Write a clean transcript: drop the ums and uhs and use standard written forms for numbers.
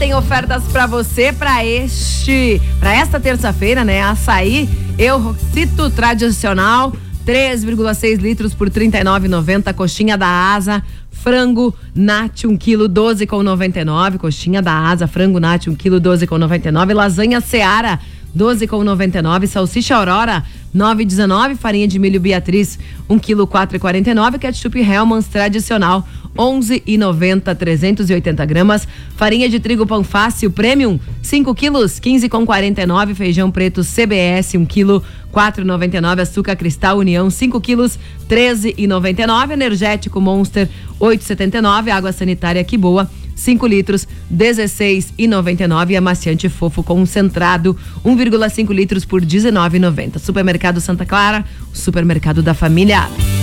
tem ofertas pra você pra esta terça-feira, né? Açaí Eurocito tradicional, 3,6 litros por R$ 39,90. Coxinha da Asa, frango Nat 1 kg, 12,99. Coxinha da Asa, frango Nat 1 kg, 12,99. Lasanha Seara, 12,99. Salsicha Aurora, 9,19. Farinha de milho Beatriz, 1 kg, 4,49. Ketchup Hellmann's tradicional, 11,90, 380 gramas. Farinha de trigo Panfácil Premium, 5 quilos, 15,49. Feijão preto CBS, 1 kg, 4,99. Açúcar Cristal União, 5 quilos, 13,99. Energético Monster, 8,79. Água sanitária Que Boa, 5 litros, 16,99. E amaciante fofo concentrado, 1,5 litros por R$ 19,90. Supermercado Santa Clara, o supermercado da família.